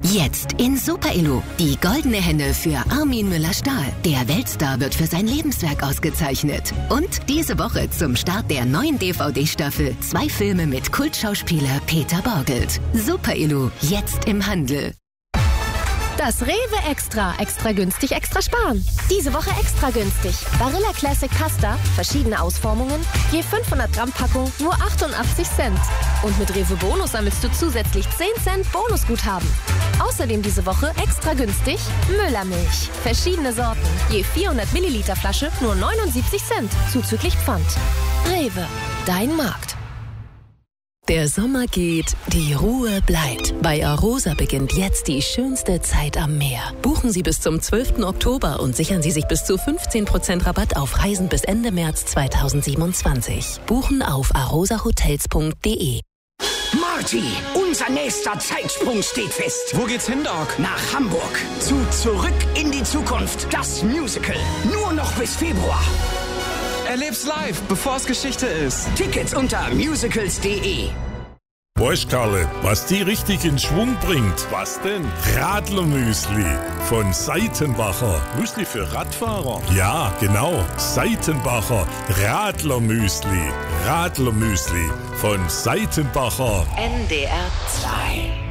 Jetzt in Super Illu. Die goldene Henne für Armin Müller-Stahl. Der Weltstar wird für sein Lebenswerk ausgezeichnet. Und diese Woche zum Start der neuen DVD-Staffel 2 Filme mit Kultschauspieler Peter Borgelt. Super Illu, jetzt im Handel. Das Rewe Extra. Extra günstig, extra sparen. Diese Woche extra günstig. Barilla Classic Pasta, verschiedene Ausformungen, je 500 Gramm Packung, nur 88 Cent. Und mit Rewe Bonus sammelst du zusätzlich 10 Cent Bonusguthaben. Außerdem diese Woche extra günstig Müllermilch. Verschiedene Sorten, je 400 Milliliter Flasche, nur 79 Cent, zuzüglich Pfand. Rewe, dein Markt. Der Sommer geht, die Ruhe bleibt. Bei Arosa beginnt jetzt die schönste Zeit am Meer. Buchen Sie bis zum 12. Oktober und sichern Sie sich bis zu 15% Rabatt auf Reisen bis Ende März 2027. Buchen auf arosahotels.de. Marty, unser nächster Zeitsprung steht fest. Wo geht's hin, Doc? Nach Hamburg. Zu Zurück in die Zukunft. Das Musical. Nur noch bis Februar. Erleb's live, bevor es Geschichte ist. Tickets unter musicals.de. Weißt, Karle, was die richtig in Schwung bringt? Was denn? Radlermüsli von Seitenbacher. Müsli für Radfahrer? Ja, genau. Seitenbacher Radlermüsli. Radlermüsli von Seitenbacher. NDR 2